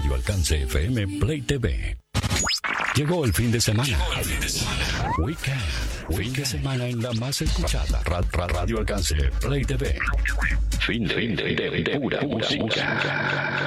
Radio Alcance FM Play TV. Llegó el fin de semana. Weekend. Fin de semana en la más escuchada. Radio Alcance Play TV. Fin de pura música.